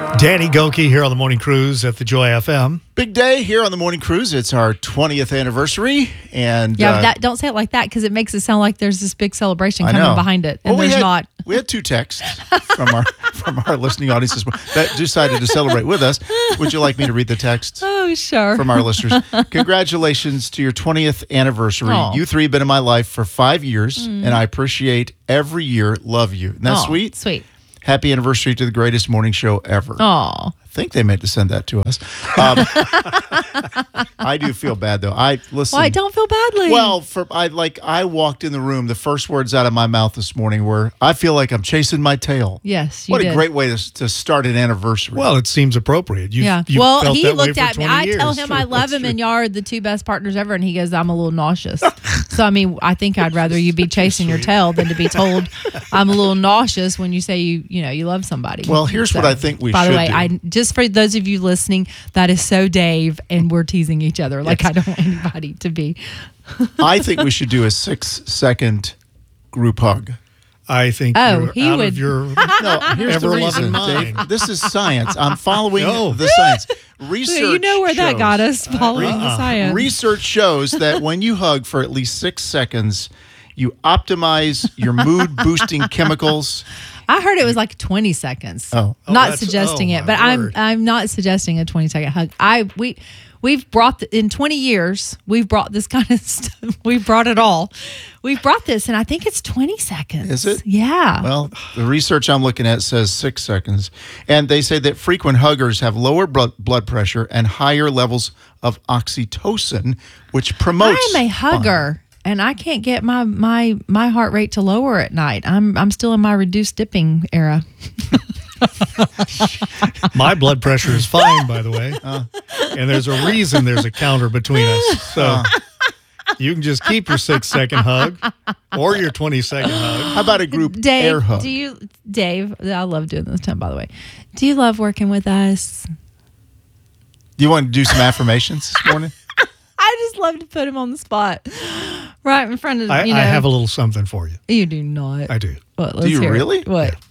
Danny Goki here on the Morning Cruise at the Joy FM. Big day here on the Morning Cruise. It's our 20th anniversary. And don't say it like that because it makes it sound like there's this big celebration coming behind it. And there's not. We had 2 texts from our listening audience that decided to celebrate with us. Would you like me to read the text? Oh, sure. From our listeners. Congratulations to your 20th anniversary. Aww. You 3 have been in my life for 5 years, and I appreciate every year. Love you. Isn't that sweet? Sweet. Happy anniversary to the greatest morning show ever. Oh, I think they meant to send that to us. I do feel bad though. Why? Don't feel badly. Well, I walked in the room. The first words out of my mouth this morning were, "I feel like I'm chasing my tail." Yes, you what did. a great way to start an anniversary. Well, it seems appropriate. You've well, felt he that way looked for at me. 20 I years. tell him I love him, and y'all are the 2 best partners ever. And he goes, "I'm a little nauseous." So I mean, I think I'd rather you be chasing your tail than to be told I'm a little nauseous when you say you love somebody. Well, here's what I think we should do. By the way, just for those of you listening, that is so Dave, and we're teasing each other. Like I don't want anybody to be. I think we should do a 6-second group hug. I think he you're out would. of your No, here's the reason, mind. Dave. This is science. I'm following the science. Research You know where that shows- got us, following the science. Research shows that when you hug for at least 6 seconds, you optimize your mood-boosting chemicals. I heard it was like 20 seconds. Oh. Not suggesting it, but word. I'm not suggesting a 20-second hug. We've brought in 20 years. We've brought this kind of stuff. We've brought it all. We've brought this, and I think it's 20 seconds. Is it? Yeah. Well, the research I'm looking at says 6 seconds, and they say that frequent huggers have lower blood pressure and higher levels of oxytocin, which promotes. I'm a hugger. And I can't get my heart rate to lower at night. I'm still in my reduced dipping era. My blood pressure is fine, by the way. And there's a reason there's a counter between us. So you can just keep your 6-second hug or your 20-second hug. How about a group Dave, air hug? Dave, I love doing this time, by the way. Do you love working with us? Do you want to do some affirmations this morning? I just love to put him on the spot. Right in front of, I have a little something for you. You do not. I do. What, let's Do you hear it. really? What?